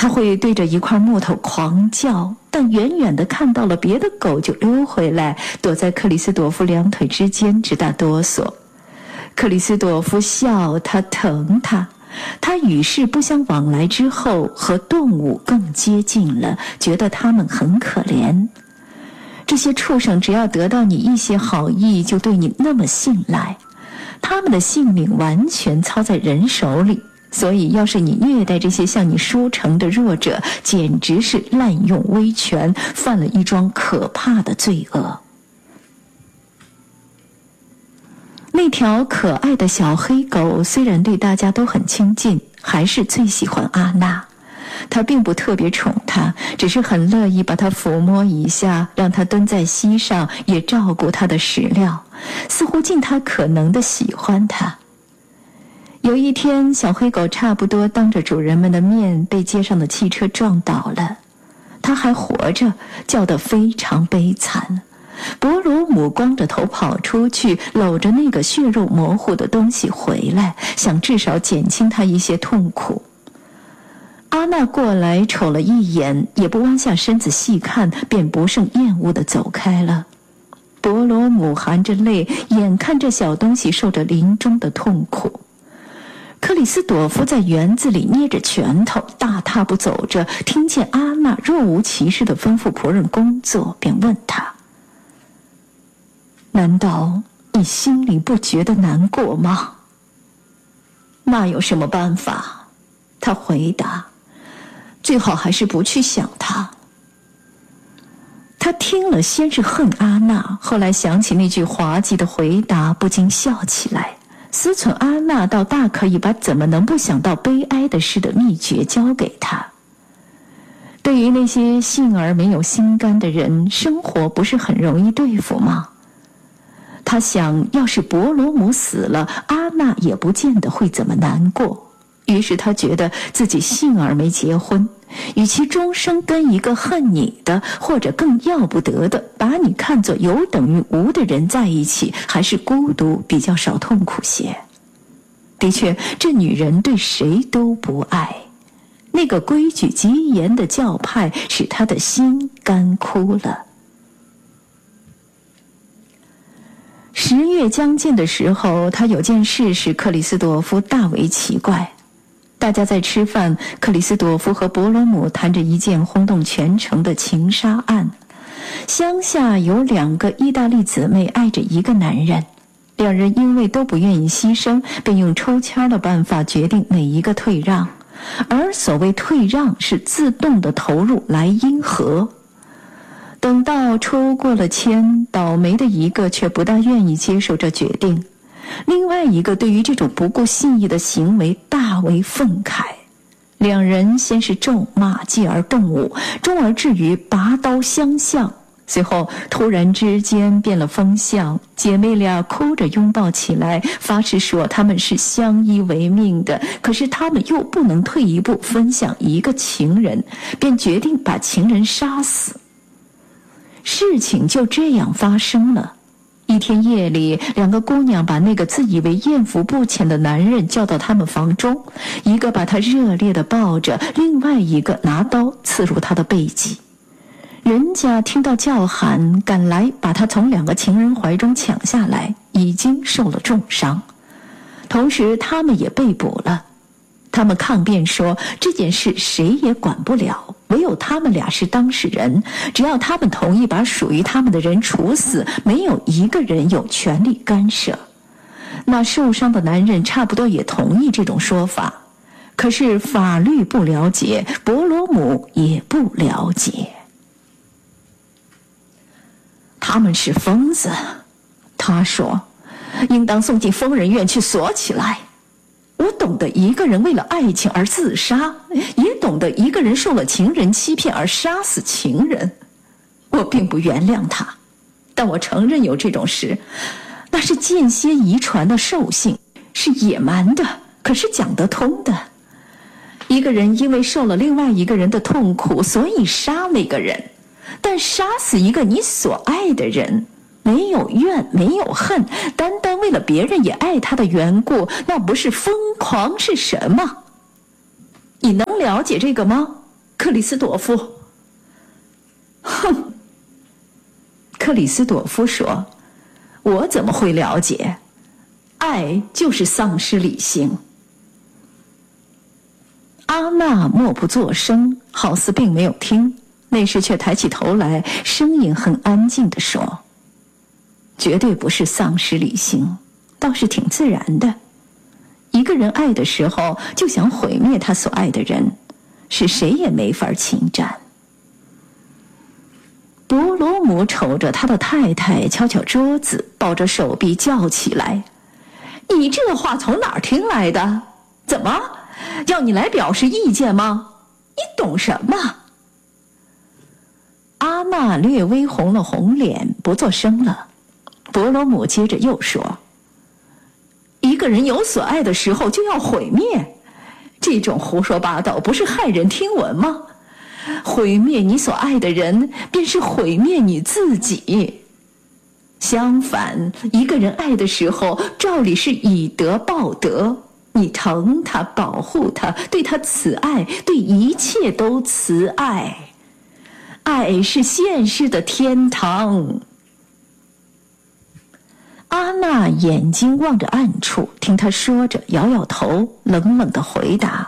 他会对着一块木头狂叫，但远远地看到了别的狗就溜回来，躲在克里斯朵夫两腿之间直打哆嗦。克里斯朵夫笑他，疼他，他与世不相往来之后和动物更接近了，觉得他们很可怜。这些畜生只要得到你一些好意，就对你那么信赖，他们的性命完全操在人手里，所以要是你虐待这些向你输诚的弱者，简直是滥用威权，犯了一桩可怕的罪恶。那条可爱的小黑狗虽然对大家都很亲近，还是最喜欢阿娜。他并不特别宠她，只是很乐意把她抚摸一下，让她蹲在膝上，也照顾她的食料，似乎尽他可能地喜欢她。有一天，小黑狗差不多当着主人们的面被街上的汽车撞倒了，它还活着，叫得非常悲惨。伯罗姆光着头跑出去，搂着那个血肉模糊的东西回来，想至少减轻他一些痛苦。阿娜过来瞅了一眼，也不弯下身子细看，便不胜厌恶地走开了。伯罗姆含着泪，眼看着小东西受着临终的痛苦。克里斯朵夫在园子里捏着拳头，大踏步走着，听见阿娜若无其事地吩咐仆人工作，便问他：难道你心里不觉得难过吗？那有什么办法？他回答，最好还是不去想他。他听了，先是恨阿娜，后来想起那句滑稽的回答，不禁笑起来。思忖阿娜倒大可以把怎么能不想到悲哀的事的秘诀交给他。对于那些性而没有心肝的人，生活不是很容易对付吗？他想，要是伯罗姆死了，阿娜也不见得会怎么难过。于是他觉得自己幸而没结婚，与其终生跟一个恨你的，或者更要不得的把你看作有等于无的人在一起，还是孤独比较少痛苦些。的确，这女人对谁都不爱，那个规矩极严的教派使他的心干枯了。10月将近的时候，他有件事使克里斯朵夫大为奇怪。大家在吃饭，克里斯朵夫和伯罗姆谈着一件轰动全城的情杀案。乡下有2个意大利姊妹爱着一个男人，2人因为都不愿意牺牲，便用抽签的办法决定哪一个退让，而所谓退让是自动的投入莱茵河。等到抽过了签，倒霉的一个却不大愿意接受这决定，另外一个对于这种不顾信义的行为大为愤慨。2人先是咒骂，继而动武，终而至于拔刀相向。随后突然之间变了风向，姐妹俩哭着拥抱起来，发誓说她们是相依为命的，可是她们又不能退一步分享一个情人，便决定把情人杀死。事情就这样发生了。一天夜里，2个姑娘把那个自以为艳福不浅的男人叫到他们房中，一个把他热烈地抱着，另外一个拿刀刺入他的背脊。人家听到叫喊，赶来把他从2个情人怀中抢下来，已经受了重伤。同时他们也被捕了。他们抗辩说，这件事谁也管不了，唯有他们俩是当事人，只要他们同意把属于他们的人处死，没有一个人有权利干涉。那受伤的男人差不多也同意这种说法，可是法律不了解，伯罗姆也不了解。他们是疯子，他说，应当送进疯人院去锁起来。我懂得一个人为了爱情而自杀，也懂得一个人受了情人欺骗而杀死情人。我并不原谅他，但我承认有这种事，那是间歇遗传的兽性，是野蛮的，可是讲得通的。一个人因为受了另外一个人的痛苦，所以杀那个人，但杀死一个你所爱的人，没有怨没有恨，单单为了别人也爱他的缘故，那不是疯狂是什么？你能了解这个吗？ 克里斯朵夫。哼，克里斯朵夫说，我怎么会了解？爱就是丧失理性。阿娜默不作声，好似并没有听，那时却抬起头来，声音很安静地说，绝对不是丧失理性，倒是挺自然的。一个人爱的时候，就想毁灭他所爱的人，是谁也没法侵占。伯罗姆瞅着他的太太，敲敲桌子，抱着手臂叫起来，你这话从哪儿听来的？怎么，要你来表示意见吗？你懂什么？阿娜略微红了红脸，不作声了。伯罗姆接着又说，一个人有所爱的时候就要毁灭，这种胡说八道不是骇人听闻吗？毁灭你所爱的人，便是毁灭你自己。相反，一个人爱的时候，照理是以德报德，你疼他，保护他，对他慈爱，对一切都慈爱。爱是现世的天堂。阿娜眼睛望着暗处，听他说着，摇摇头，冷冷地回答，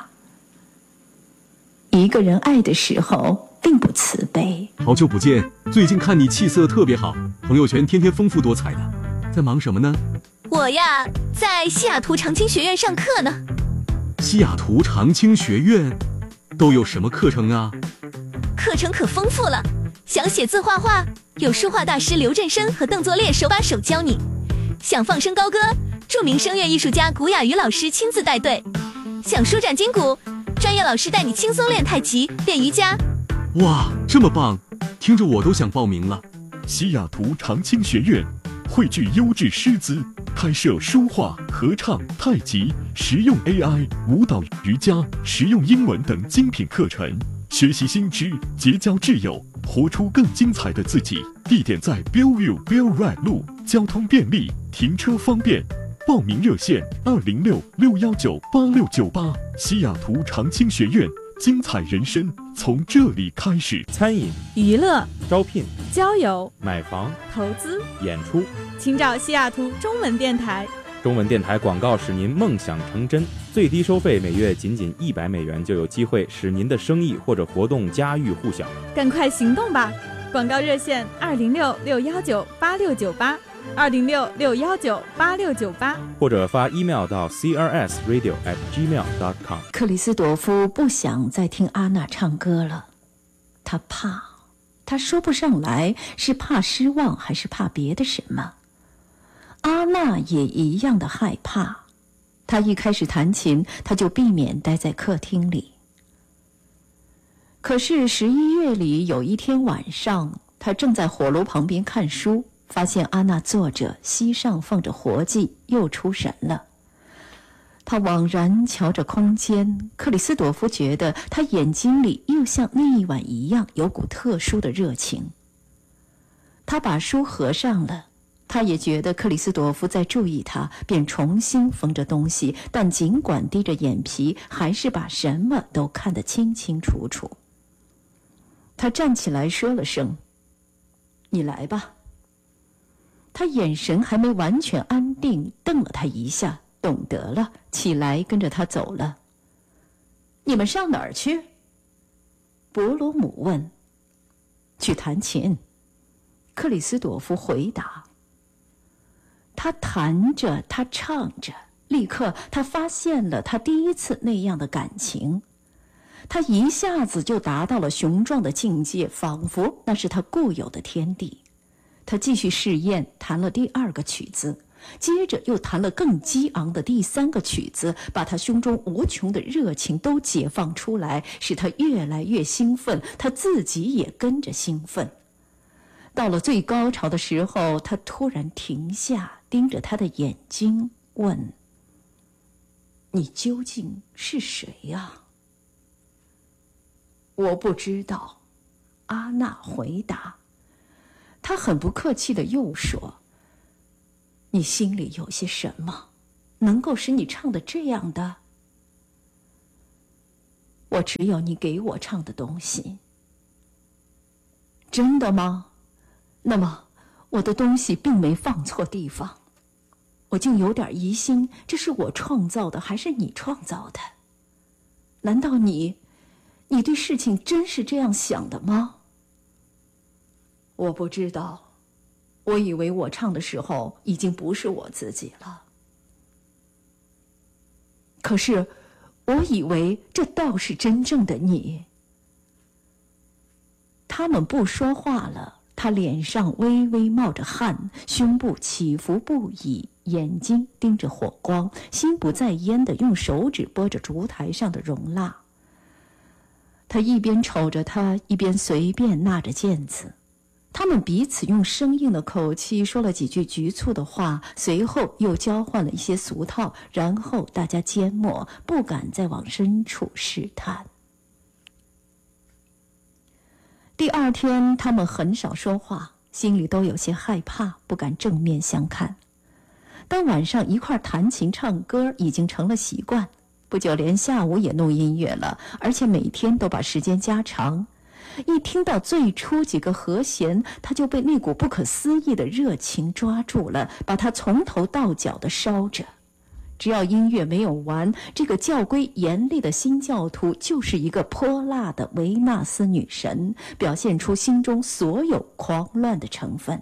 一个人爱的时候并不慈悲。 好久不见，最近看你气色特别好，朋友圈天天丰富多彩的，在忙什么呢？ 我呀，在西雅图长青学院上课呢。 西雅图长青学院都有什么课程啊？ 课程可丰富了，想写字画画，有书画大师刘振生和邓作烈手把手教你；想放声高歌，著名声乐艺术家古雅瑜老师亲自带队；想舒展筋骨，专业老师带你轻松练太极、练瑜伽。 哇，这么棒，听着我都想报名了。 西雅图长青学院汇聚优质师资，开设书画、合唱、太极、实用 AI、舞蹈、瑜伽、实用英文等精品课程，学习新知，结交挚友，活出更精彩的自己。地点在 Bellevue Bell Ride 路，交通便利，停车方便。报名热线206-619-8698。西雅图长青学院，精彩人生从这里开始。 餐饮、 娱乐、 招聘、 交友、 买房、 投资、 演出， 请找西雅图中文电台。 中文电台广告使您梦想成真，最低收费每月仅$100，就有机会使您的生意或者活动家喻户晓。 赶快行动吧！广告热线206-619-8698，206-619-8698， 或者发 email 到 crsradio@gmail.com。 克里斯朵夫不想再听阿娜唱歌了，他怕，他说不上来是怕失望还是怕别的什么。阿娜也一样的害怕，他一开始弹琴，他就避免待在客厅里。可是11月里有一天晚上，他正在火炉旁边看书，发现阿娜坐着，膝上放着活计，又出神了。他惘然瞧着空间，克里斯朵夫觉得他眼睛里又像那一晚一样有股特殊的热情。他把书合上了，他也觉得克里斯朵夫在注意他，便重新缝着东西，但尽管低着眼皮，还是把什么都看得清清楚楚。他站起来说了声，你来吧。他眼神还没完全安定，瞪了他一下，懂得了，起来跟着他走了。你们上哪儿去？伯罗姆问。去弹琴，克里斯朵夫回答。他弹着，他唱着，立刻他发现了他第一次那样的感情。他一下子就达到了雄壮的境界，仿佛那是他固有的天地。他继续试验，弹了第2个曲子，接着又弹了更激昂的第3个曲子，把他胸中无穷的热情都解放出来，使他越来越兴奋，他自己也跟着兴奋。到了最高潮的时候，他突然停下，盯着他的眼睛问，你究竟是谁呀？我不知道，阿娜回答。他很不客气地又说，你心里有些什么，能够使你唱得这样的？ 我只有你给我唱的东西。真的吗？那么我的东西并没放错地方。我竟有点疑心，这是我创造的还是你创造的？难道你对事情真是这样想的吗？我不知道，我以为我唱的时候已经不是我自己了。可是我以为这倒是真正的你。他们不说话了，他脸上微微冒着汗，胸部起伏不已，眼睛盯着火光，心不在焉地用手指拨着烛台上的熔蜡。他一边瞅着他，一边随便纳着毽子。他们彼此用生硬的口气说了几句局促的话，随后又交换了一些俗套，然后大家缄默，不敢再往深处试探。第二天，他们很少说话，心里都有些害怕，不敢正面相看。当晚上一块弹琴唱歌已经成了习惯，不久连下午也弄音乐了，而且每天都把时间加长。一听到最初几个和弦，他就被那股不可思议的热情抓住了，把他从头到脚地烧着。只要音乐没有完，这个教规严厉的新教徒就是一个泼辣的维纳斯女神，表现出心中所有狂乱的成分。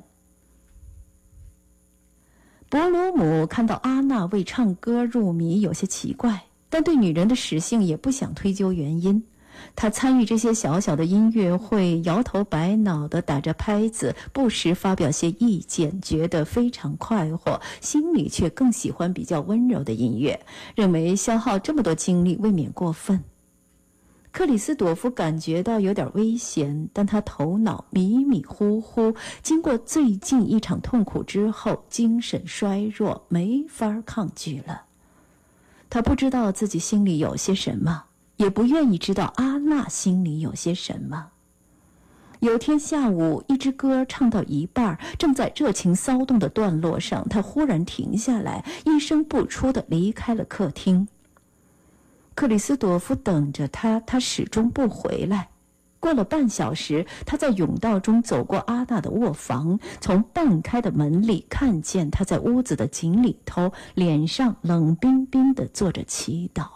伯罗姆看到阿娜为唱歌入迷有些奇怪，但对女人的使性也不想推究原因。他参与这些小小的音乐会，摇头摆脑地打着拍子，不时发表些意见，觉得非常快活，心里却更喜欢比较温柔的音乐，认为消耗这么多精力未免过分。克里斯朵夫感觉到有点危险，但他头脑迷迷糊糊，经过最近一场痛苦之后，精神衰弱，没法抗拒了。他不知道自己心里有些什么，也不愿意知道阿娜心里有些什么。有天下午，一支歌唱到一半，正在热情骚动的段落上，他忽然停下来，一声不出地离开了客厅。克里斯朵夫等着他，他始终不回来。过了半小时，他在甬道中走过阿娜的卧房，从半开的门里看见他在屋子的井里头，脸上冷冰冰地做着祈祷。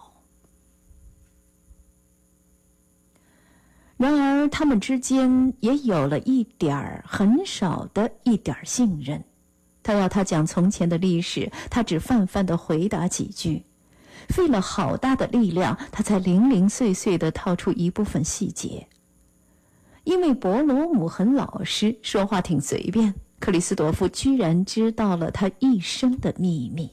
然而他们之间也有了一点很少的一点信任。他要他讲从前的历史，他只泛泛地回答几句，费了好大的力量，他才零零碎碎地套出一部分细节。因为伯罗姆很老实，说话挺随便，克里斯朵夫居然知道了他一生的秘密。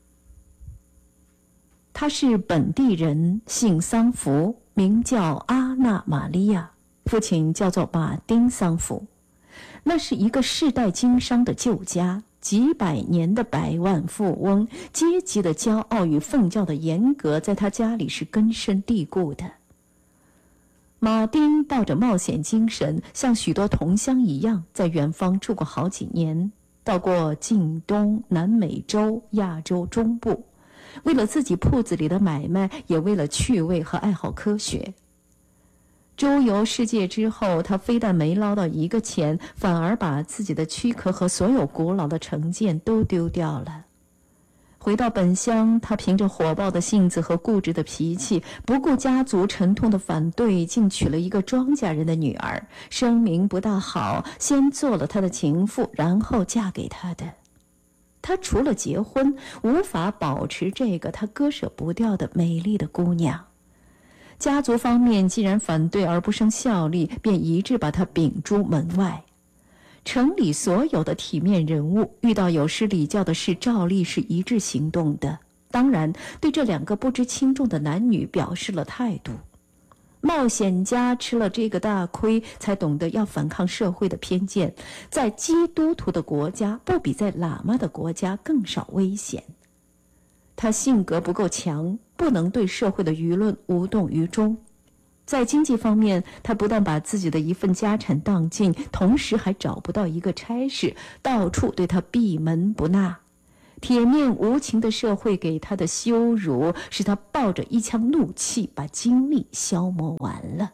他是本地人，姓桑福，名叫阿娜玛利亚，父亲叫做马丁桑福。那是一个世代经商的旧家，几百年的百万富翁，阶级的骄傲与奉教的严格在他家里是根深蒂固的。马丁抱着冒险精神，像许多同乡一样，在远方住过好几年，到过近东、南美洲、亚洲中部，为了自己铺子里的买卖，也为了趣味和爱好科学。周游世界之后，他非但没捞到一个钱，反而把自己的躯壳和所有古老的成见都丢掉了。回到本乡，他凭着火爆的性子和固执的脾气，不顾家族沉痛的反对，竟娶了一个庄稼人的女儿，声名不大好，先做了他的情妇，然后嫁给他的。他除了结婚，无法保持这个他割舍不掉的美丽的姑娘。家族方面既然反对而不生效力，便一致把他摒诸门外。城里所有的体面人物遇到有失礼教的事，照例是一致行动的，当然对这两个不知轻重的男女表示了态度。冒险家吃了这个大亏，才懂得要反抗社会的偏见，在基督徒的国家不比在喇嘛的国家更少危险。他性格不够强，不能对社会的舆论无动于衷。在经济方面，他不但把自己的一份家产当尽，同时还找不到一个差事，到处对他闭门不纳。 铁面无情的社会给他的羞辱，使他抱着一腔怒气把精力消磨完了。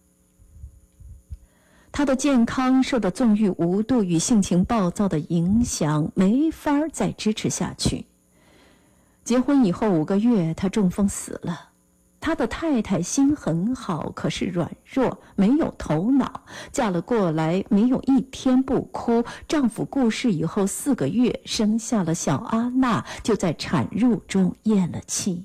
他的健康受到纵欲无度与性情暴躁的影响，没法再支持下去。结婚以后5个月，他中风死了。他的太太心很好，可是软弱，没有头脑，嫁了过来没有一天不哭。丈夫过世以后4个月，生下了小阿娜，就在产褥中咽了气。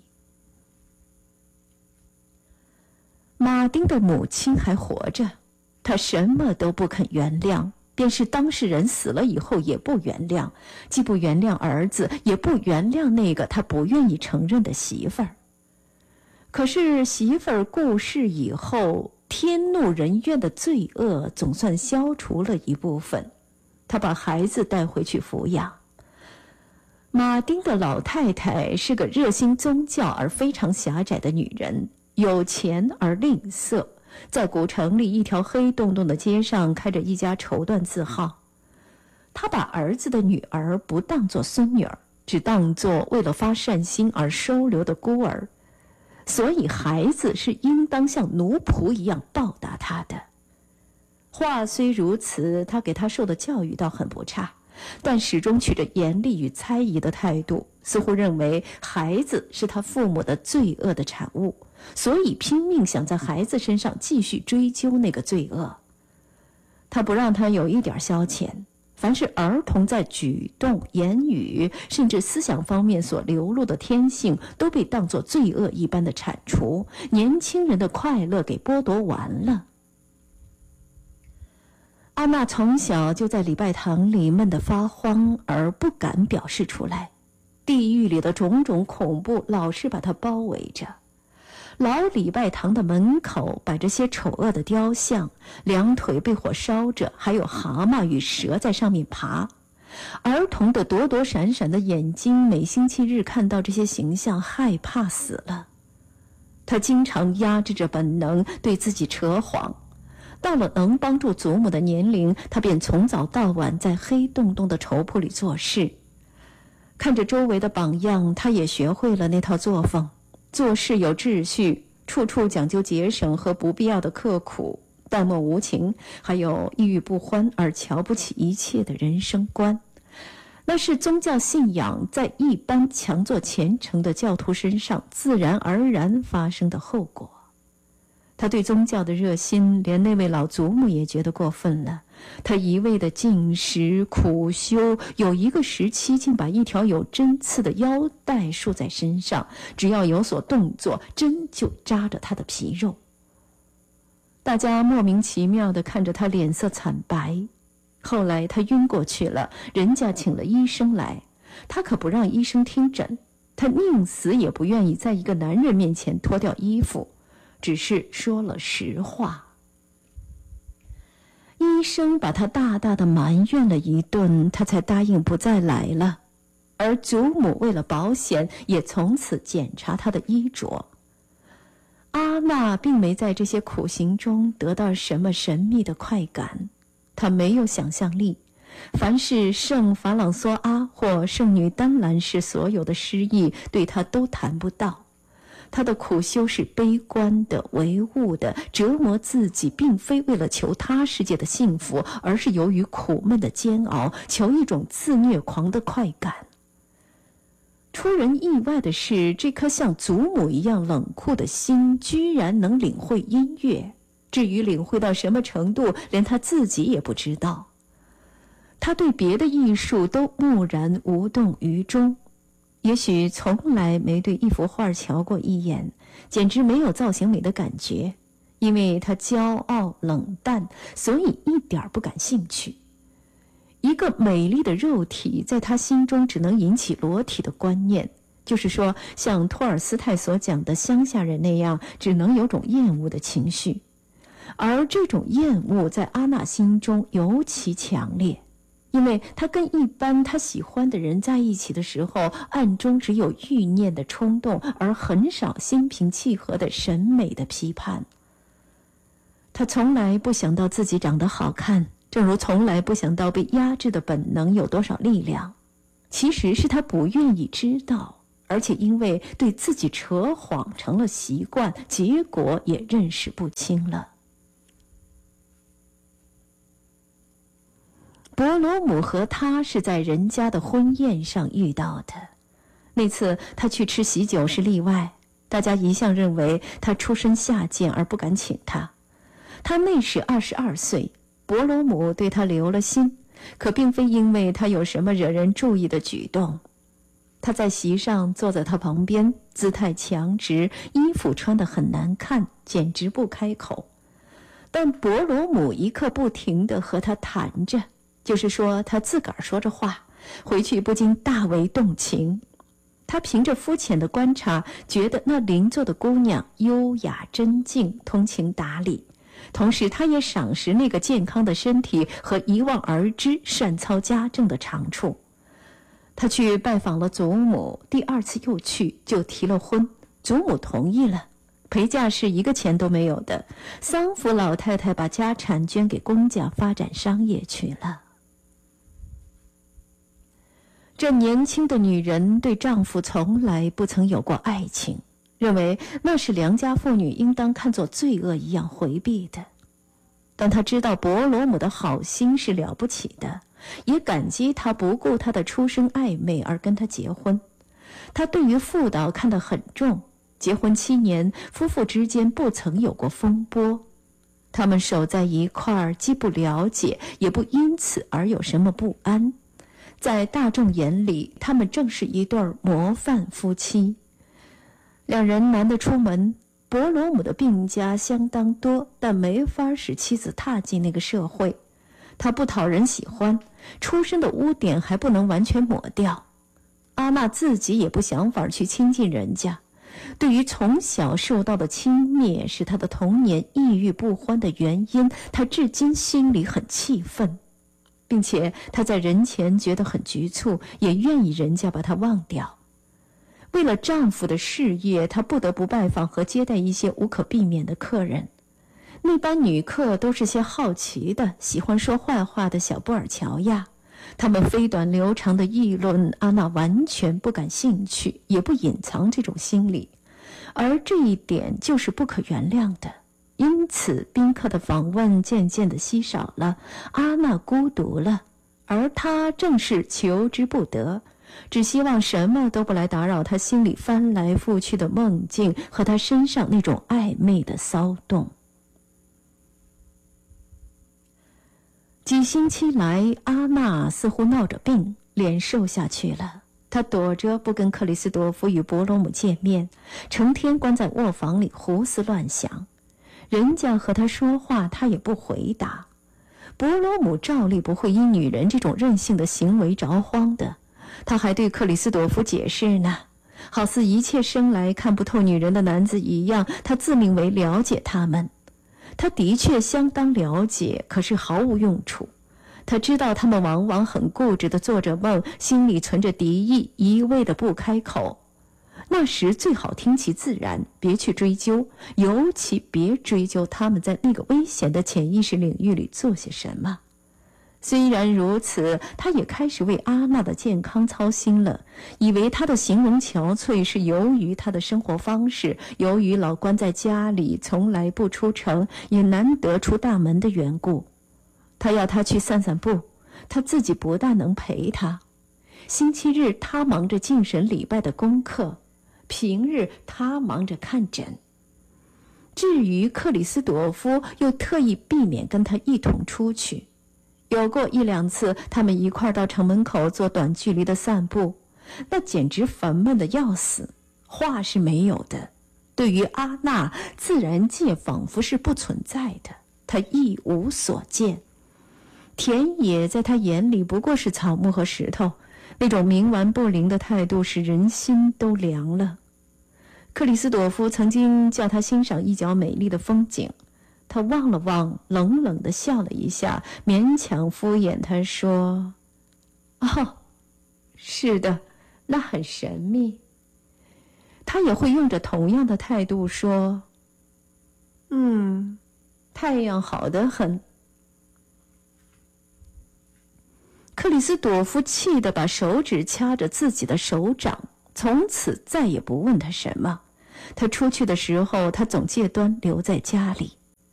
马丁的母亲还活着，她什么都不肯原谅，便是当事人死了以后也不原谅，既不原谅儿子，也不原谅那个他不愿意承认的媳妇儿。可是媳妇儿过世以后，天怒人怨的罪恶总算消除了一部分，他把孩子带回去抚养。马丁的老太太是个热心宗教而非常狭窄的女人，有钱而吝啬，在古城里一条黑洞洞的街上开着一家绸缎字号。她把儿子的女儿不当作孙女儿，只当作为了发善心而收留的孤儿，所以孩子是应当像奴仆一样报答他的。话虽如此，他给他受的教育倒很不差，但始终取着严厉与猜疑的态度，似乎认为孩子是他父母的罪恶的产物，所以拼命想在孩子身上继续追究那个罪恶。他不让他有一点消遣，凡是儿童在举动、言语甚至思想方面所流露的天性，都被当作罪恶一般的铲除，年轻人的快乐给剥夺完了。阿娜从小就在礼拜堂里闷得发慌，而不敢表示出来。地狱里的种种恐怖老是把她包围着。老礼拜堂的门口摆着些丑恶的雕像，两腿被火烧着，还有蛤蟆与蛇在上面爬。儿童的躲躲闪闪的眼睛，每星期日看到这些形象，害怕死了。他经常压制着本能，对自己扯谎。到了能帮助祖母的年龄，他便从早到晚在黑洞洞的绸铺里做事。看着周围的榜样，他也学会了那套作风。做事有秩序，处处讲究节省和不必要的刻苦，淡漠无情，还有抑郁不欢而瞧不起一切的人生观。那是宗教信仰在一般强作虔诚的教徒身上自然而然发生的后果。他对宗教的热心，连那位老祖母也觉得过分了。他一味的进食苦修，有一个时期竟把一条有针刺的腰带束在身上，只要有所动作，针就扎着他的皮肉。大家莫名其妙地看着他脸色惨白。后来他晕过去了，人家请了医生来，他可不让医生听诊，他宁死也不愿意在一个男人面前脱掉衣服，只是说了实话。医生把他大大的埋怨了一顿，他才答应不再来了。而祖母为了保险，也从此检查他的衣着。阿娜并没在这些苦行中得到什么神秘的快感，她没有想象力，凡是圣法朗索阿或圣女丹兰氏所有的诗意，对她都谈不到。他的苦修是悲观的、唯物的，折磨自己并非为了求他世界的幸福，而是由于苦闷的煎熬，求一种自虐狂的快感。出人意外的是，这颗像祖母一样冷酷的心居然能领会音乐，至于领会到什么程度，连他自己也不知道。他对别的艺术都木然无动于衷，也许从来没对一幅画瞧过一眼，简直没有造型美的感觉，因为他骄傲冷淡，所以一点不感兴趣。一个美丽的肉体在他心中只能引起裸体的观念，就是说像托尔斯泰所讲的乡下人那样，只能有种厌恶的情绪。而这种厌恶在阿娜心中尤其强烈，因为他跟一般他喜欢的人在一起的时候，暗中只有欲念的冲动，而很少心平气和的审美的批判。他从来不想到自己长得好看，正如从来不想到被压制的本能有多少力量。 其实是他不愿意知道，而且因为对自己扯谎成了习惯，结果也认识不清了。伯罗姆和他是在人家的婚宴上遇到的，那次他去吃喜酒是例外，大家一向认为他出身下贱而不敢请他。他那时22岁，伯罗姆对他留了心，可并非因为他有什么惹人注意的举动。他在席上坐在他旁边，姿态强直，衣服穿得很难看，简直不开口。但伯罗姆一刻不停地和他谈着，就是说他自个儿说着话，回去不禁大为动情。他凭着肤浅的观察，觉得那邻座的姑娘优雅真静，通情达理，同时他也赏识那个健康的身体和一望而知善操家政的长处。他去拜访了祖母，第2次又去，就提了婚，祖母同意了，陪嫁是1个钱都没有的，桑福老太太把家产捐给公家发展商业去了。这年轻的女人对丈夫从来不曾有过爱情，认为那是良家妇女应当看作罪恶一样回避的。但她知道伯罗姆的好心是了不起的，也感激他不顾她的出身暧昧而跟她结婚。她对于妇道看得很重，结婚7年，夫妇之间不曾有过风波。他们守在一块儿，既不了解，也不因此而有什么不安。在大众眼里，他们正是一对模范夫妻。两人难得出门，伯罗姆的病家相当多，但没法使妻子踏进那个社会。他不讨人喜欢，出身的污点还不能完全抹掉。阿娜自己也不想法去亲近人家，对于从小受到的轻蔑是他的童年抑郁不欢的原因，他至今心里很气愤，并且他在人前觉得很局促，也愿意人家把他忘掉。为了丈夫的事业，她不得不拜访和接待一些无可避免的客人。那班女客都是些好奇的、喜欢说坏话的小布尔乔亚，他们飞短流长的议论，阿娜完全不感兴趣，也不隐藏这种心理，而这一点就是不可原谅的。因此宾客的访问渐渐地稀少了，阿娜孤独了，而她正是求之不得，只希望什么都不来打扰她心里翻来覆去的梦境和她身上那种暧昧的骚动。几星期来，阿娜似乎闹着病，脸瘦下去了。她躲着不跟克里斯多夫与伯罗姆见面，成天关在卧房里胡思乱想。人家和他说话，他也不回答。伯罗姆照例不会因女人这种任性的行为着慌的，他还对克里斯朵夫解释呢，好似一切生来看不透女人的男子一样，他自命为了解他们。他的确相当了解，可是毫无用处。他知道他们往往很固执地做着梦，心里存着敌意，一味地不开口。那时最好听其自然，别去追究，尤其别追究他们在那个危险的潜意识领域里做些什么。虽然如此，他也开始为阿娜的健康操心了，以为她的形容憔悴是由于她的生活方式，由于老关在家里，从来不出城，也难得出大门的缘故。他要她去散散步，他自己不大能陪她。星期日他忙着敬神礼拜的功课，平日他忙着看诊。至于克里斯朵夫，又特意避免跟他一同出去。有过1、2次，他们一块到城门口做短距离的散步，那简直烦闷的要死，话是没有的。对于阿娜，自然界仿佛是不存在的，她一无所见。田野在她眼里不过是草木和石头，那种冥顽不灵的态度使人心都凉了。克里斯朵夫曾经叫她欣赏一角美丽的风景，他望了望，冷冷地笑了一下，勉强敷衍他说：“哦，是的，那很神秘。”他也会用着同样的态度说：“太阳好得很。” 克里斯朵夫气得把手指掐着自己的手掌，从此再也不问他什么。他出去的时候，他总借端留在家里。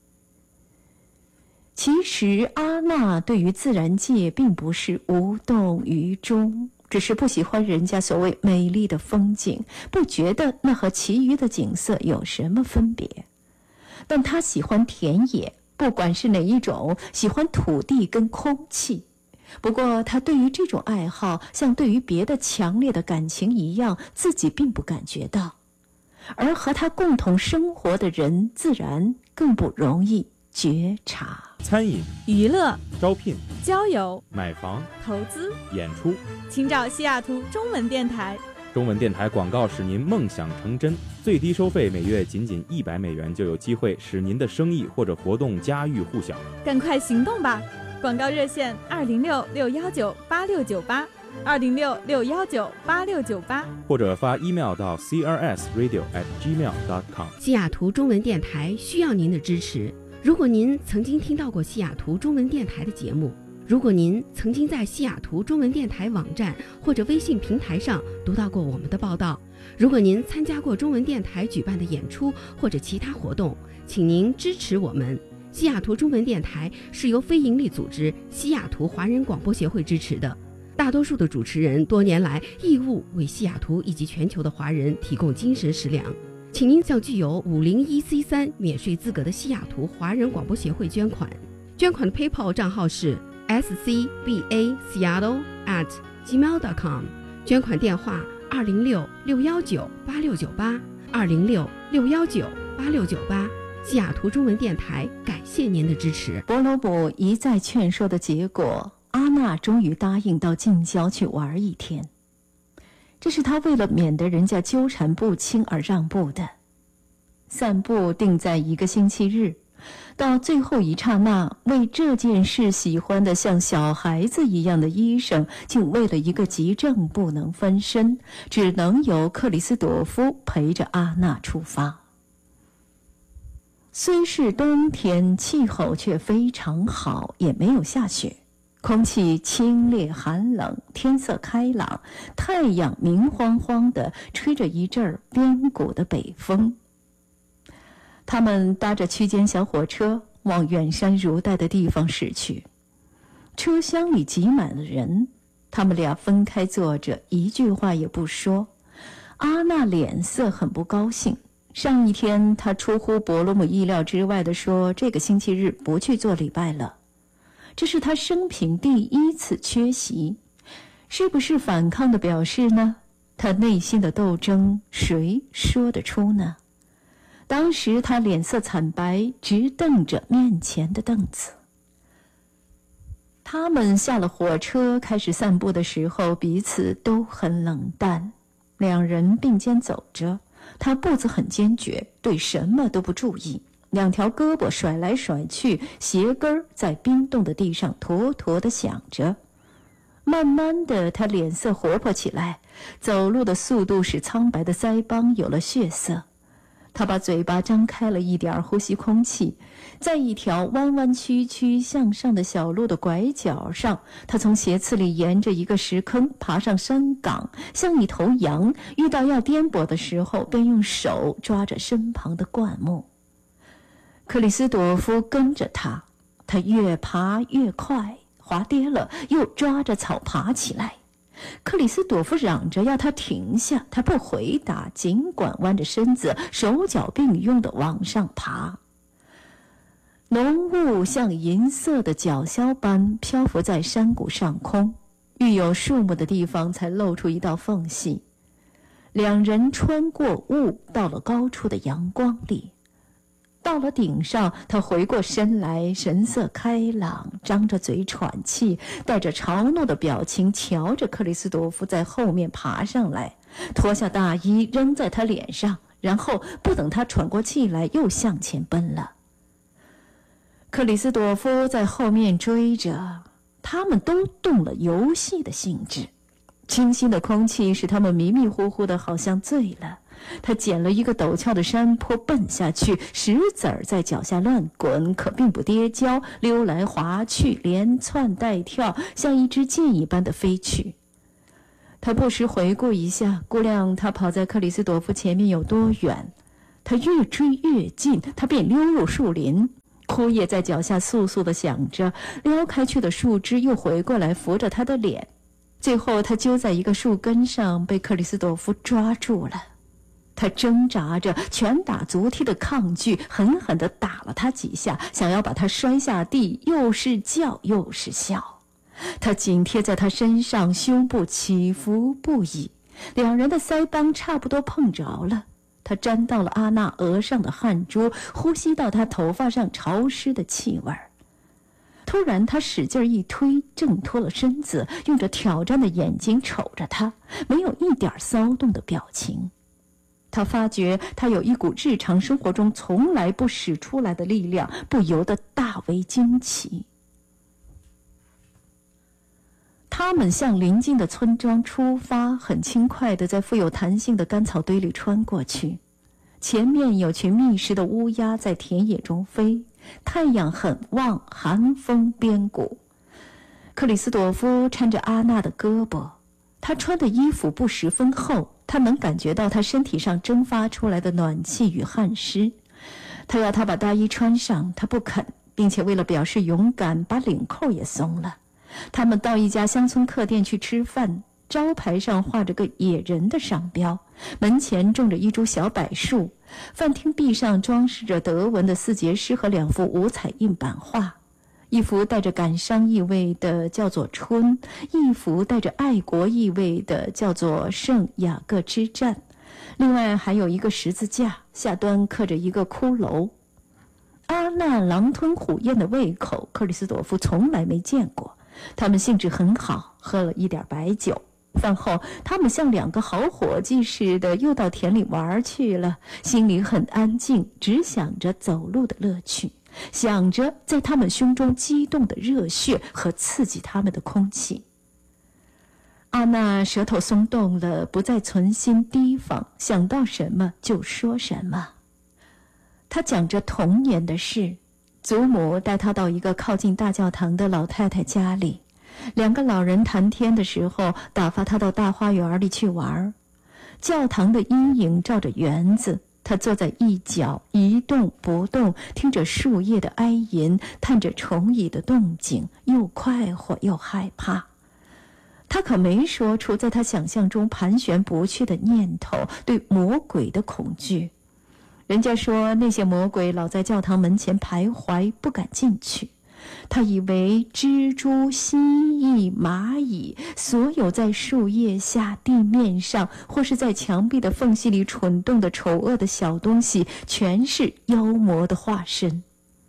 其实阿娜对于自然界并不是无动于衷，只是不喜欢人家所谓美丽的风景，不觉得那和其余的景色有什么分别。但他喜欢田野，不管是哪一种，喜欢土地跟空气。不过他对于这种爱好，像对于别的强烈的感情一样，自己并不感觉到。而和他共同生活的人，自然更不容易觉察。 餐饮、 娱乐、 招聘、 交友、 买房、 投资、 演出， 请找西雅图中文电台。 中文电台广告使您梦想成真，最低收费每月仅100美元，就有机会使您的生意或者活动家喻户晓。 赶快行动吧！广告热线206-619-8698，206-619-8698， 或者发 email 到 crsradio@gmail.com。 西雅图中文电台需要您的支持。如果您曾经听到过西雅图中文电台的节目，如果您曾经在西雅图中文电台网站或者微信平台上读到过我们的报道，如果您参加过中文电台举办的演出或者其他活动，请您支持我们。西雅图中文电台是由非营利组织西雅图华人广播协会支持的，大多数的主持人多年来义务为西雅图以及全球的华人提供精神食粮。请您向具有501C3免税资格的西雅图华人广播协会捐款，捐款的 PayPal 账号是scbaseattle@gmail.com， 捐款电话206-619-8698，206-619-8698。西雅图中文电台感谢您的支持。 伯罗姆一再劝说的结果，阿娜终于答应到近郊去玩一天。这是他为了免得人家纠缠不清而让步的。散步定在1个星期日，到最后一刹那，为这件事喜欢的像小孩子一样的医生，竟为了一个急症不能分身，只能由克里斯朵夫陪着阿娜出发。虽是冬天，气候却非常好，也没有下雪，空气清冽寒冷，天色开朗，太阳明晃晃的，吹着一阵边谷的北风。他们搭着区间小火车往远山如带的地方驶去，车厢里挤满了人，他们俩分开坐着，一句话也不说。阿娜脸色很不高兴，上一天他出乎伯罗姆意料之外地说，这个星期日不去做礼拜了。这是他生平第1次缺席，是不是反抗的表示呢？他内心的斗争，谁说得出呢？当时他脸色惨白，直瞪着面前的凳子。他们下了火车，开始散步的时候，彼此都很冷淡。两人并肩走着，他步子很坚决，对什么都不注意，两条胳膊甩来甩去，鞋跟在冰冻的地上妥妥地响着。慢慢的，他脸色活泼起来，走路的速度使苍白的腮帮有了血色。他把嘴巴张开了一点，呼吸空气。在一条弯弯曲曲向上的小路的拐角上，他从斜刺里沿着一个石坑爬上山岗，像一头羊遇到要颠簸的时候，便用手抓着身旁的灌木。克里斯朵夫跟着他，他越爬越快，滑跌了，又抓着草爬起来。克里斯朵夫嚷着要他停下，他不回答，尽管弯着身子，手脚并用地往上爬。浓雾像银色的角鸮般漂浮在山谷上空，遇有树木的地方才露出一道缝隙。两人穿过雾，到了高处的阳光里。到了顶上，他回过身来，神色开朗，张着嘴喘气，带着嘲弄的表情瞧着克里斯朵夫在后面爬上来，脱下大衣扔在他脸上，然后不等他喘过气来，又向前奔了。克里斯朵夫在后面追着，他们都动了游戏的兴致。清新的空气使他们迷迷糊糊的，好像醉了。 他捡了一个陡峭的山坡奔下去，石子儿在脚下乱滚，可并不跌跤，溜来滑去，连窜带跳，像一只箭一般的飞去。他不时回顾一下，估量他跑在克里斯朵夫前面有多远。他越追越近，他便溜入树林，枯叶在脚下簌簌地响着，撩开去的树枝又回过来扶着他的脸。最后他揪在一个树根上，被克里斯朵夫抓住了。他挣扎着，拳打足踢的抗拒，狠狠地打了他几下，想要把他摔下地，又是叫又是笑。他紧贴在他身上，胸部起伏不已，两人的腮帮差不多碰着了。他沾到了阿娜额上的汗珠，呼吸到她头发上潮湿的气味。突然他使劲一推，挣脱了身子，用着挑战的眼睛瞅着他，没有一点骚动的表情。他发觉他有一股日常生活中从来不使出来的力量，不由得大为惊奇。他们向邻近的村庄出发，很轻快地在富有弹性的干草堆里穿过去。前面有群觅食的乌鸦在田野中飞，太阳很旺，寒风边谷。克里斯朵夫搀着阿娜的胳膊，他穿的衣服不十分厚，他能感觉到他身体上蒸发出来的暖气与汗湿。他要他把大衣穿上，他不肯，并且为了表示勇敢，把领扣也松了。他们到一家乡村客店去吃饭，招牌上画着个野人的商标，门前种着一株小柏树，饭厅壁上装饰着德文的4节诗和2幅五彩印版画，一幅带着感伤意味的叫做《春》，一幅带着爱国意味的叫做《圣雅各之战》，另外还有一个十字架，下端刻着一个骷髅。阿娜狼吞虎咽的胃口，克里斯朵夫从来没见过。他们兴致很好，喝了一点白酒。饭后他们像2个好伙计似的又到田里玩去了，心里很安静，只想着走路的乐趣，想着在他们胸中激动的热血和刺激他们的空气。阿娜舌头松动了，不再存心提防，想到什么就说什么。她讲着童年的事，祖母带她到一个靠近大教堂的老太太家里，2个老人谈天的时候，打发她到大花园里去玩。教堂的阴影照着园子，她坐在一角一动不动，听着树叶的哀吟，探着虫蚁的动静，又快活又害怕。她可没说出在她想象中盘旋不去的念头，对魔鬼的恐惧。人家说那些魔鬼老在教堂门前徘徊，不敢进去。他以为蜘蛛、蜥蜴、蚂蚁，所有在树叶下、地面上或是在墙壁的缝隙里蠢动的丑恶的小东西，全是妖魔的化身。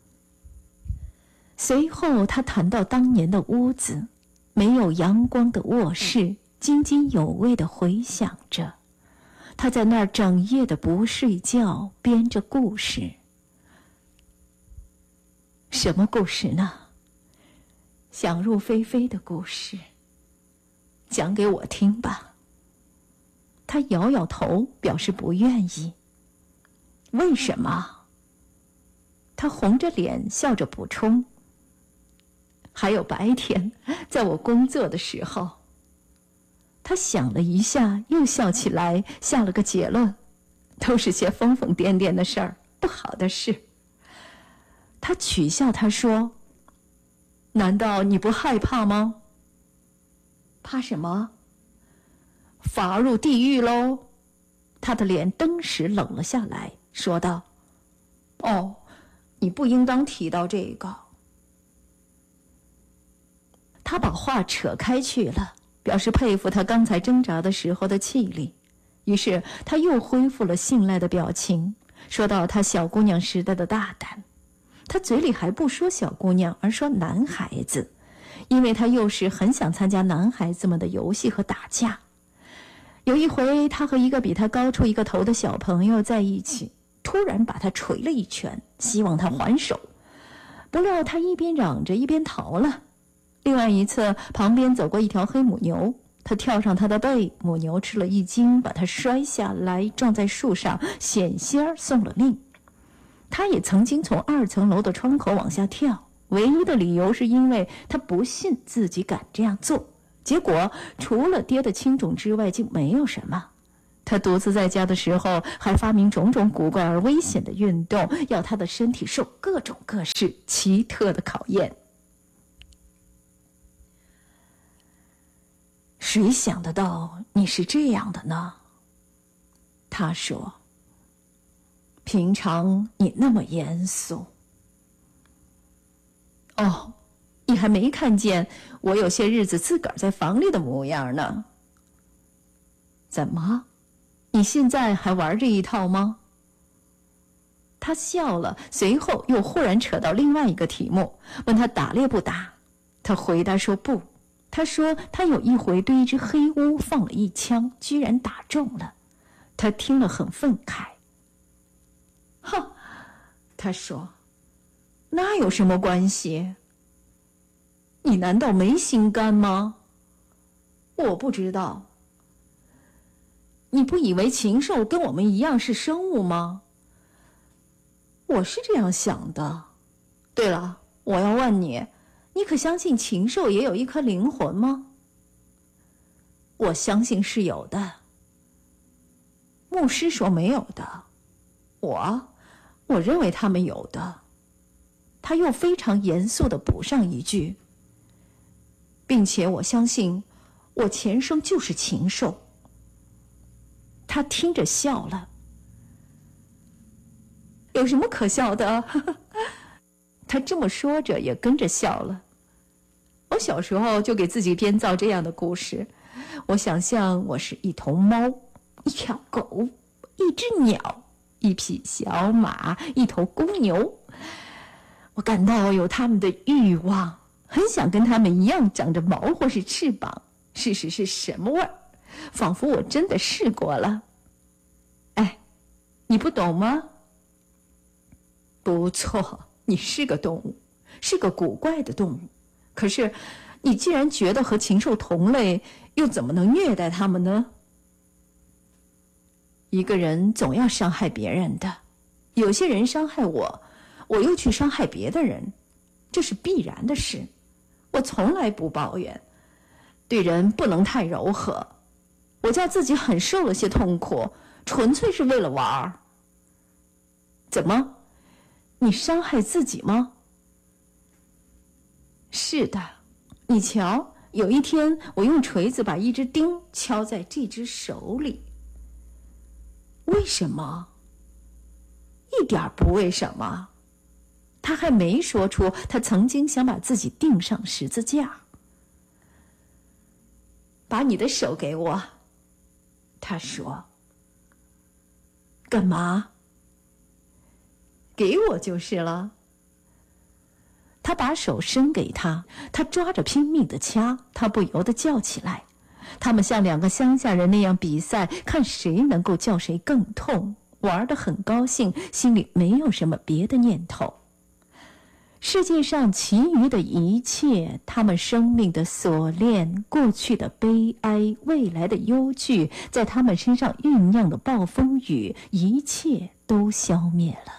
随后他谈到当年的屋子，没有阳光的卧室，津津有味地回想着。他在那儿整夜的不睡觉，编着故事。什么故事呢？想入非非的故事。讲给我听吧。他摇摇头，表示不愿意。为什么？他红着脸笑着补充。还有白天，在我工作的时候。他想了一下，又笑起来，下了个结论，都是些疯疯癫癫的事儿，不好的事。他取笑他说：“难道你不害怕吗？”怕什么？罚入地狱喽！他的脸登时冷了下来，说道：“哦，你不应当提到这个。”他把话扯开去了，表示佩服他刚才挣扎的时候的气力。于是他又恢复了信赖的表情，说到他小姑娘时代的大胆。他嘴里还不说小姑娘，而说男孩子，因为他幼时很想参加男孩子们的游戏和打架。有一回，他和一个比他高出一个头的小朋友在一起，突然把他捶了一拳，希望他还手。不料他一边嚷着一边逃了。另外一次，旁边走过一条黑母牛， 他跳上他的背，母牛吃了一惊，把他摔下来，撞在树上，险些送了命。他也曾经从2层楼的窗口往下跳，唯一的理由是因为他不信自己敢这样做。结果除了跌得轻重之外，竟没有什么。他独自在家的时候，还发明种种古怪而危险的运动，要他的身体受各种各式奇特的考验。谁想得到你是这样的呢？他说，平常你那么严肃。哦，你还没看见我有些日子自个儿在房里的模样呢。怎么？你现在还玩这一套吗？他笑了，随后又忽然扯到另外一个题目，问他打猎不打。他回答说不。他说他有一回对一只黑乌放了一枪，居然打中了。他听了很愤慨。哼，他说，那有什么关系？你难道没心肝吗？我不知道。你不以为禽兽跟我们一样是生物吗？我是这样想的。对了，我要问你，你可相信禽兽也有一颗灵魂吗？我相信是有的。牧师说没有的。我认为他们有的。他又非常严肃地补上一句，并且我相信我前生就是禽兽。他听着笑了。有什么可笑的？他这么说着也跟着笑了。我小时候就给自己编造这样的故事。我想象我是一头猫，一条狗，一只鸟，一匹小马，一头公牛。我感到有他们的欲望，很想跟他们一样长着毛或是翅膀。事实是什么味儿？仿佛我真的试过了。哎，你不懂吗？不错，你是个动物，是个古怪的动物。可是你既然觉得和禽兽同类，又怎么能虐待他们呢？一个人总要伤害别人的，有些人伤害我，我又去伤害别的人，这是必然的事。我从来不抱怨，对人不能太柔和。我叫自己很受了些痛苦，纯粹是为了玩儿。怎么？你伤害自己吗？是的，你瞧，有一天我用锤子把一只钉敲在这只手里。为什么？一点不为什么。他还没说出他曾经想把自己钉上十字架。把你的手给我，他说。干嘛？给我就是了。他把手伸给他，他抓着拼命的掐，他不由得叫起来。他们像两个乡下人那样比赛，看谁能够叫谁更痛，玩得很高兴，心里没有什么别的念头。世界上其余的一切，他们生命的锁链，过去的悲哀，未来的忧惧，在他们身上酝酿的暴风雨，一切都消灭了。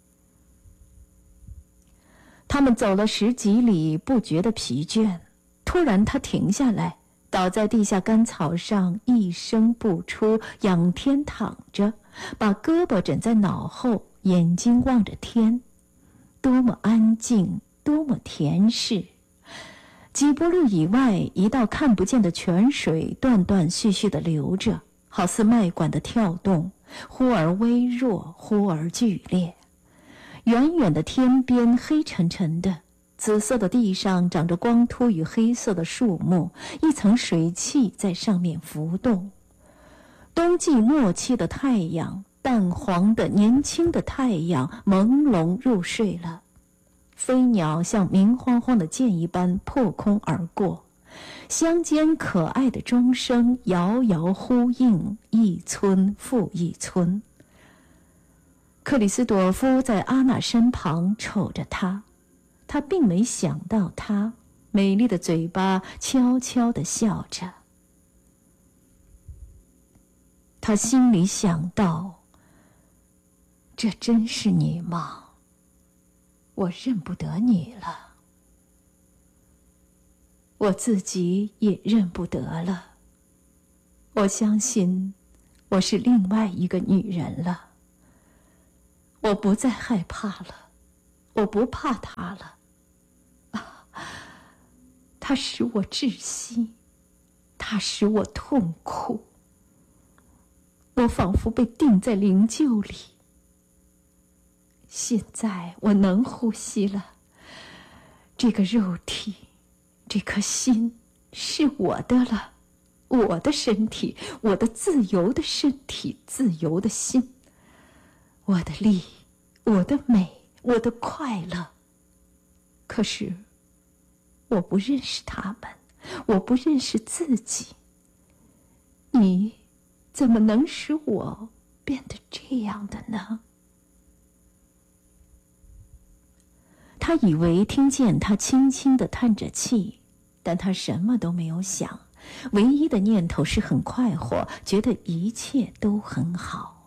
他们走了10几里，不觉得疲倦。突然他停下来，倒在地下干草上，一声不出，仰天躺着，把胳膊枕在脑后，眼睛望着天。多么安静，多么恬适。几步路以外，一道看不见的泉水断断续续地流着，好似脉管的跳动，忽而微弱，忽而剧烈。远远的天边黑沉沉的，紫色的地上长着光秃与黑色的树木，一层水汽在上面浮动。冬季末期的太阳，淡黄的年轻的太阳，朦胧入睡了。飞鸟像明晃晃的箭一般破空而过，乡间可爱的钟声遥遥呼应，一村复一村。克里斯朵夫在阿娜身旁瞅着她，他并没想到她美丽的嘴巴悄悄地笑着。 他心里想到，这真是你吗？我认不得你了，我自己也认不得了。我相信我是另外一个女人了。我不再害怕了，我不怕他了。他使我窒息，他使我痛苦。我仿佛被钉在灵柩里。现在我能呼吸了，这个肉体，这颗心是我的了，我的身体，我的自由的身体，自由的心，我的力，我的美，我的快乐。可是我不认识他们，我不认识自己。你怎么能使我变得这样的呢？他以为听见他轻轻地叹着气，但他什么都没有想，唯一的念头是很快活，觉得一切都很好。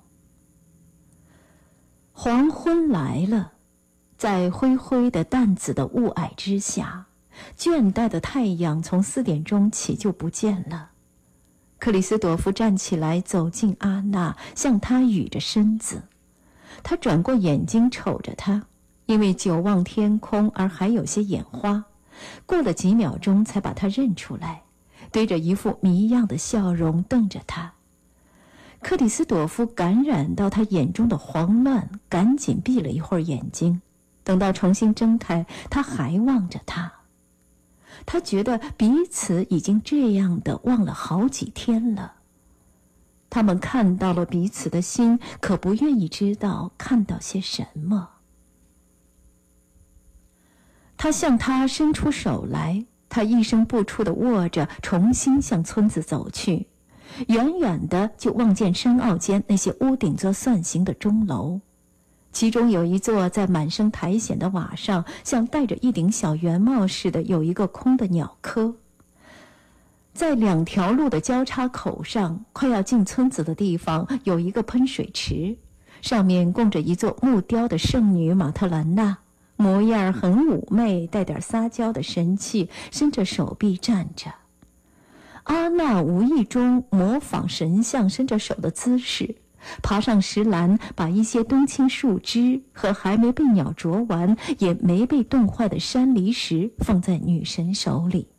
黄昏来了，在灰灰的淡紫的雾霭之下，倦怠的太阳从4点钟起就不见了。克里斯朵夫站起来，走近阿娜，向她倚着身子。他转过眼睛瞅着她，因为久望天空而还有些眼花，过了几秒钟才把她认出来，对着一副谜样的笑容瞪着她。克里斯朵夫感染到他眼中的慌乱，赶紧闭了一会儿眼睛，等到重新睁开，他还望着她。他觉得彼此已经这样的望了好几天了。他们看到了彼此的心，可不愿意知道看到些什么。他向他伸出手来，他一声不出地握着，重新向村子走去。远远的就望见山坳间那些屋顶做蒜形的钟楼，其中有一座在满生苔藓的瓦上，像戴着一顶小圆帽似的，有一个空的鸟科。在2条路的交叉口上，快要进村子的地方有一个喷水池，上面供着一座木雕的圣女马特兰娜，模样很妩媚，带点撒娇的神气，伸着手臂站着。阿娜无意中模仿神像伸着手的姿势，爬上石栏，把一些冬青树枝和还没被鸟啄完也没被冻坏的山梨石放在女神手里。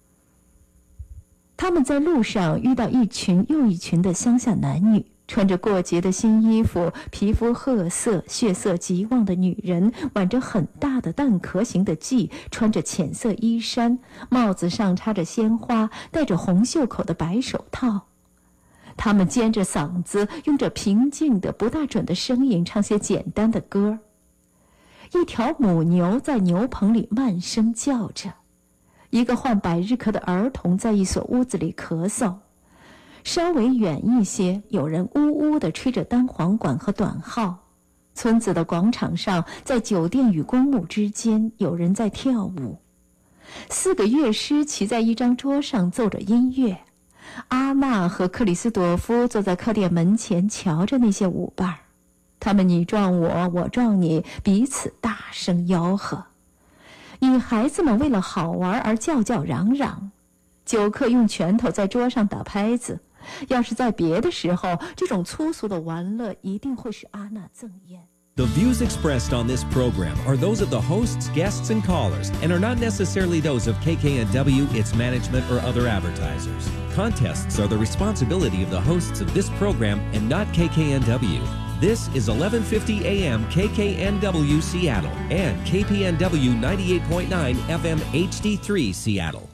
他们在路上遇到一群又一群的乡下男女，穿着过节的新衣服，皮肤褐色，血色极旺的女人，挽着很大的蛋壳形的髻，穿着浅色衣衫，帽子上插着鲜花，戴着红袖口的白手套。他们尖着嗓子，用着平静的不大准的声音唱些简单的歌。一条母牛在牛棚里慢声叫着，一个患百日咳的儿童在一所屋子里咳嗽。稍微远一些，有人呜呜地吹着单簧管和短号。村子的广场上，在酒店与公墓之间，有人在跳舞。4个乐师骑在一张桌上奏着音乐。阿娜和克里斯朵夫坐在客店门前，瞧着那些舞伴儿。他们你撞我，我撞你，彼此大声吆喝。女孩子们为了好玩而叫叫嚷嚷。酒客用拳头在桌上打拍子。要是在别的时候，这种粗俗的玩乐一定会使阿娜憎厌。 The views expressed on this program are those of the hosts, guests, and callers, and are not necessarily those of KKNW, its management, or other advertisers. Contests are the responsibility of the hosts of this program and not KKNW. This is 1150 AM KKNW Seattle and KPNW 98.9 FM HD3 Seattle.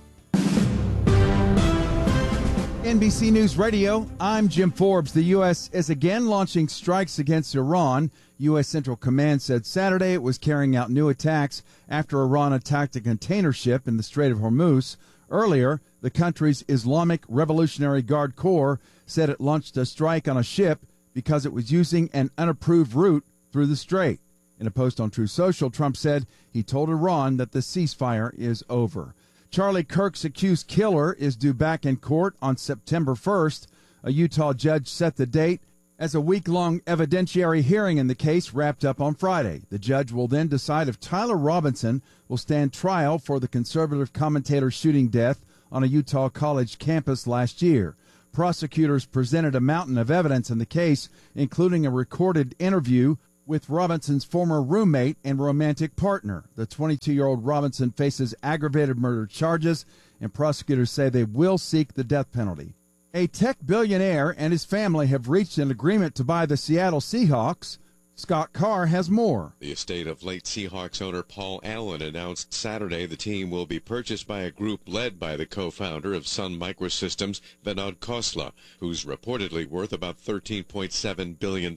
NBC News Radio, I'm Jim Forbes. The U.S. is again launching strikes against Iran. U.S. Central Command said Saturday it was carrying out new attacks after Iran attacked a container ship in the Strait of Hormuz. Earlier, the country's Islamic Revolutionary Guard Corps said it launched a strike on a ship because it was using an unapproved route through the strait. In a post on Truth Social, Trump said he told Iran that the ceasefire is over. Charlie Kirk's accused killer is due back in court on September 1st. A Utah judge set the date as a week-long evidentiary hearing in the case wrapped up on Friday. The judge will then decide if Tyler Robinson will stand trial for the conservative commentator shooting death on a Utah college campus last year. Prosecutors presented a mountain of evidence in the case, including a recorded interview with Robinson's former roommate and romantic partner. The 22-year-old Robinson faces aggravated murder charges, and prosecutors say they will seek the death penalty. A tech billionaire and his family have reached an agreement to buy the Seattle Seahawks. Scott Carr has more. The estate of late Seahawks owner Paul Allen announced Saturday the team will be purchased by a group led by the co-founder of Sun Microsystems, Vinod Khosla, who's reportedly worth about $13.7 billion.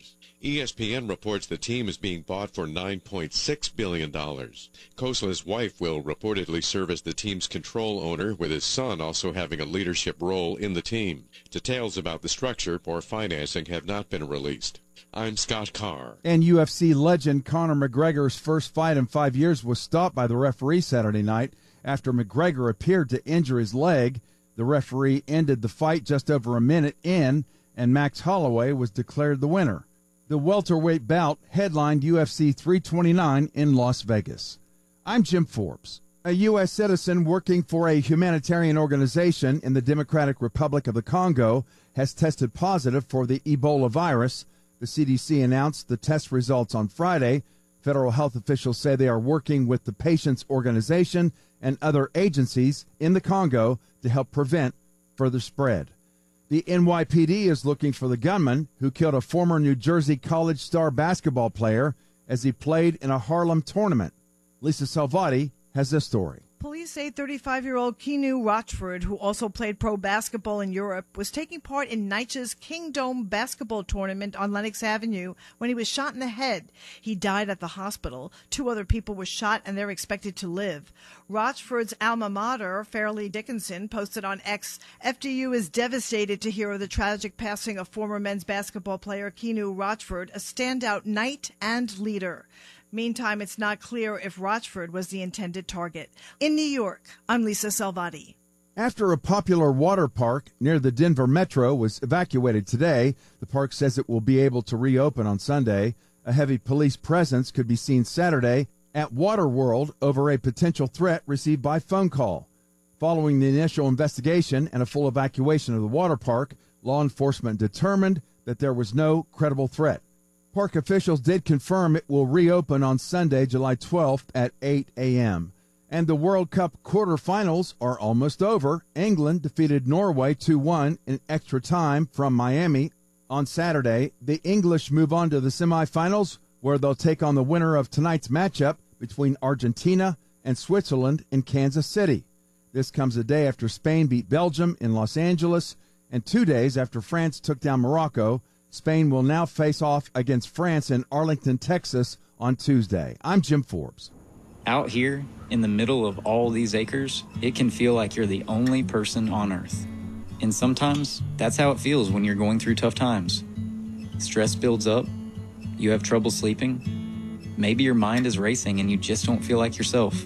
ESPN reports the team is being bought for $9.6 billion. Khosla's wife will reportedly serve as the team's control owner, with his son also having a leadership role in the team. Details about the structure or financing have not been released. I'm Scott Carr. And UFC legend Conor McGregor's first fight in 5 years was stopped by the referee Saturday night after McGregor appeared to injure his leg. The referee ended the fight just over a minute in, and Max Holloway was declared the winner. The welterweight bout headlined UFC 329 in Las Vegas. I'm Jim Forbes. A U.S. citizen working for a humanitarian organization in the Democratic Republic of the Congo has tested positive for the Ebola virus. The CDC announced the test results on Friday. Federal health officials say they are working with the patient's organization and other agencies in the Congo to help prevent further spread. The NYPD is looking for the gunman who killed a former New Jersey college star basketball player as he played in a Harlem tournament. Lisa Salvati has this story. Police say 35-year-old Keanu Rochford, who also played pro basketball in Europe, was taking part in NYCHA's King Dome basketball tournament on Lenox Avenue when he was shot in the head. He died at the hospital. 2 other people were shot, and they're expected to live. Rochford's alma mater, Fairleigh Dickinson, posted on X, FDU is devastated to hear of the tragic passing of former men's basketball player Keanu Rochford, a standout knight and leader. Meantime, it's not clear if Rochford was the intended target. In New York, I'm Lisa Salvati. After a popular water park near the Denver Metro was evacuated today, the park says it will be able to reopen on Sunday. A heavy police presence could be seen Saturday at Waterworld over a potential threat received by phone call. Following the initial investigation and a full evacuation of the water park, law enforcement determined that there was no credible threat. Park officials did confirm it will reopen on Sunday, July 12th at 8 a.m. And the World Cup quarterfinals are almost over. England defeated Norway 2-1 in extra time from Miami on Saturday. The English move on to the semifinals, where they'll take on the winner of tonight's matchup between Argentina and Switzerland in Kansas City. This comes a day after Spain beat Belgium in Los Angeles, and 2 days after France took down Morocco. Spain will now face off against France in Arlington, Texas on Tuesday. I'm Jim Forbes. Out here in the middle of all these acres, it can feel like you're the only person on Earth. And sometimes that's how it feels when you're going through tough times. Stress builds up, you have trouble sleeping, maybe your mind is racing and you just don't feel like yourself.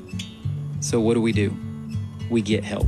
So what do? We get help.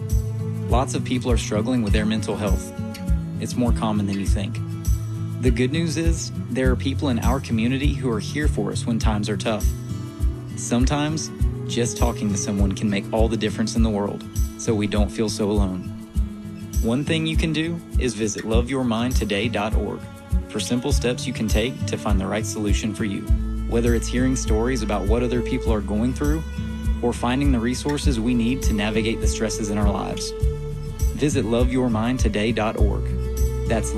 Lots of people are struggling with their mental health. It's more common than you think. The good news is, there are people in our community who are here for us when times are tough. Sometimes, just talking to someone can make all the difference in the world, so we don't feel so alone. One thing you can do is visit loveyourmindtoday.org for simple steps you can take to find the right solution for you. Whether it's hearing stories about what other people are going through, or finding the resources we need to navigate the stresses in our lives. Visit loveyourmindtoday.org. That's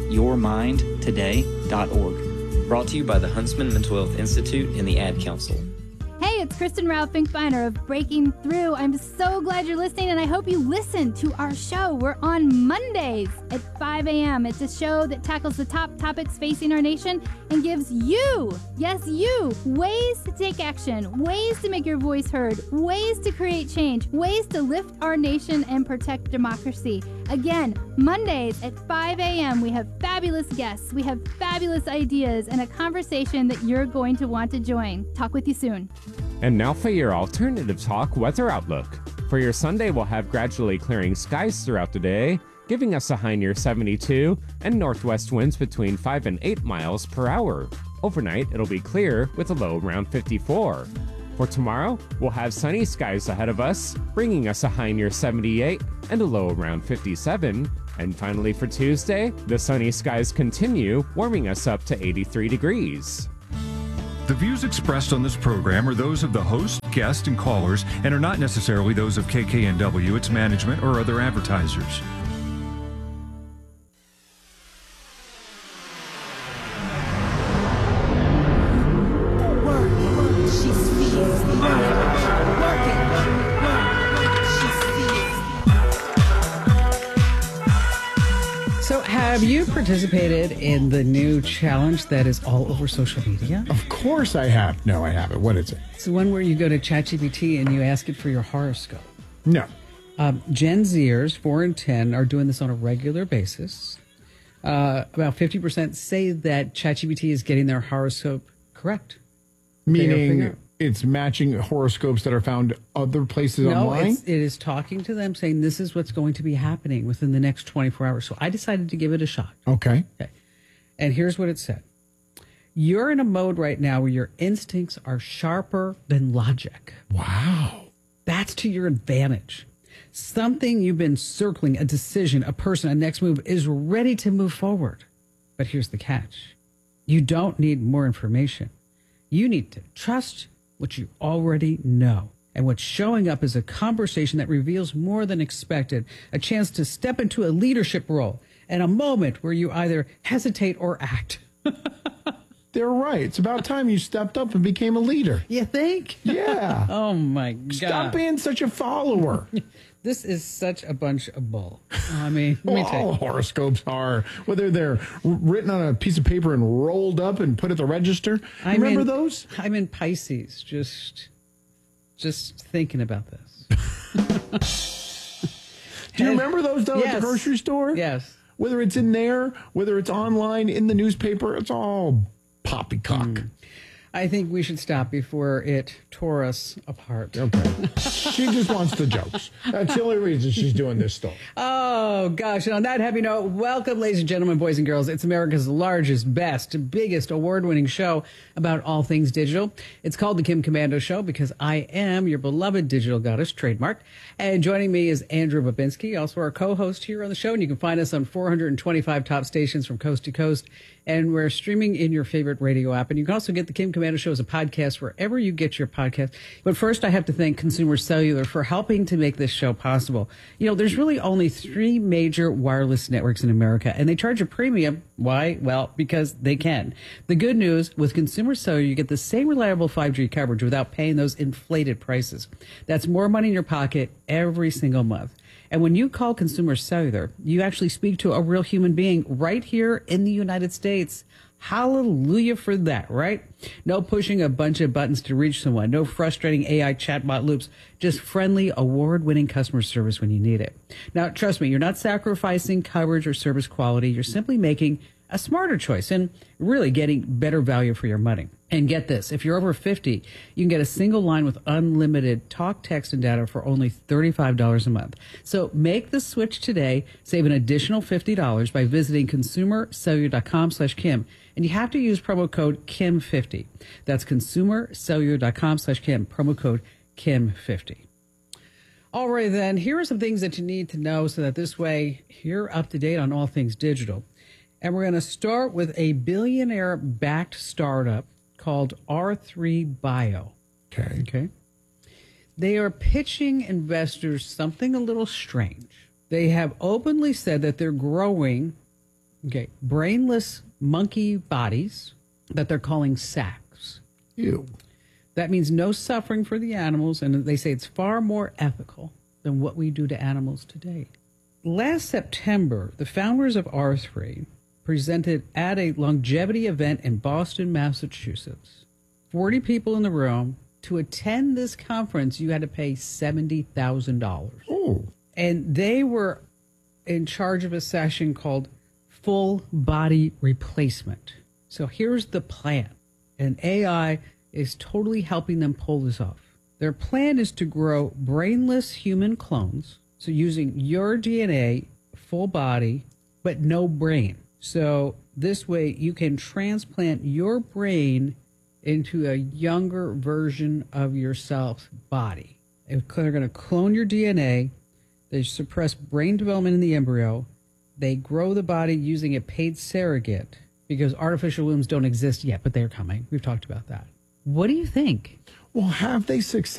loveyourmindtoday.org. Brought to you by the Huntsman Mental Health Institute and the Ad Council. Hey, it's Kristen Ralph Finkbeiner of Breaking Through. I'm so glad you're listening, and I hope you listen to our show. We're on Mondays at 5 a.m. It's a show that tackles the top topics facing our nation and gives you, yes, you, ways to take action, ways to make your voice heard, ways to create change, ways to lift our nation and protect democracy. Again, Mondays at 5 a.m. we have fabulous guests, we have fabulous ideas, and a conversation that you're going to want to join. Talk with you soon. And now for your alternative talk weather outlook. For your Sunday, we'll have gradually clearing skies throughout the day. giving us a high near 72 and northwest winds between 5 and 8 miles per hour. Overnight, it'll be clear with a low around 54. For tomorrow, we'll have sunny skies ahead of us, bringing us a high near 78 and a low around 57. And finally for Tuesday, the sunny skies continue, warming us up to 83 degrees. The views expressed on this program are those of the host, guest, and callers, and are not necessarily those of KKNW, its management, or other advertisers. So have you participated in the new challenge that is all over social media? Of course I have. No, I haven't. What is it? It's the one where you go to ChatGPT and you ask it for your horoscope. No. Gen Zers, 4 and 10, are doing this on a regular basis. About 50% say that ChatGPT is getting their horoscope correct. Meaning it's matching horoscopes that are found other places online? No, it is talking to them saying this is what's going to be happening within the next 24 hours. So I decided to give it a shot. Okay. And here's what it said. You're in a mode right now where your instincts are sharper than logic. Wow. That's to your advantage. Something you've been circling, a decision, a person, a next move is ready to move forward. But here's the catch. You don't need more information. You need to trust what you already know. And what's showing up is a conversation that reveals more than expected, a chance to step into a leadership role, and a moment where you either hesitate or act. They're right. It's about time you stepped up and became a leader. You think? Yeah. Oh, my God. Stop being such a follower. This is such a bunch of bull. I mean, let me tell all you. horoscopes are, whether they're written on a piece of paper and rolled up and put at the register. Remember those? I'm in Pisces, just thinking about this. Do you remember those, though, at the Yes. grocery store? Yes. Whether it's in there, whether it's online, in the neuropaper, it's all poppycock. I think we should stop before it tore us apart. Okay. She just wants the jokes. That's the only reason she's doing this stuff. Oh, gosh. And on that happy note, welcome, ladies and gentlemen, boys and girls. It's America's largest, best, biggest award-winning show about all things digital. It's called The Kim Komando Show because I am your beloved digital goddess, trademark. And joining me is Andrew Babinski, also our co-host here on the show. And you can find us on 425 top stations from coast to coast. And we're streaming in your favorite radio app. And you can also get The Kim Komando Show as a podcast wherever you get your podcast. But first, I have to thank Consumer Cellular for helping to make this show possible. You know, there's really only 3 major wireless networks in America, and they charge a premium. Why? Well, because they can. The good news, with Consumer Cellular, you get the same reliable 5G coverage without paying those inflated prices. That's more money in your pocket every single month. And when you call Consumer Cellular, you actually speak to a real human being right here in the United States. Hallelujah for that, right? No pushing a bunch of buttons to reach someone. No frustrating AI chatbot loops. Just friendly, award-winning customer service when you need it. Now, trust me, you're not sacrificing coverage or service quality. You're simply making a smarter choice and really getting better value for your money. And get this, if you're over 50, you can get a single line with unlimited talk, text, and data for only $35 a month. So make the switch today. Save an additional $50 by visiting consumercellular.com/Kim. And you have to use promo code KIM50. That's consumercellular.com/Kim, promo code KIM50. All right, then, here are some things that you need to know so that this way you're up to date on all things digital. And we're going to start with a billionaire-backed startup called R3 Bio. Okay. They are pitching investors something a little strange. They have openly said that they're growing, brainless monkey bodies that they're calling SACs. Ew. That means no suffering for the animals, and they say it's far more ethical than what we do to animals today. Last September, the founders of R3 presented at a longevity event in Boston, Massachusetts. 40 people in the room. To attend this conference, you had to pay $70,000. Oh. And they were in charge of a session called full body replacement. So here's the plan. And AI is totally helping them pull this off. Their plan is to grow brainless human clones. So using your DNA full body, but no brain. So this way you can transplant your brain into a younger version of yourself's body. They're going to clone your DNA. They suppress brain development in the embryo. They grow the body using a paid surrogate because artificial wombs don't exist yet, but they're coming. We've talked about that. What do you think? Well, have they successfully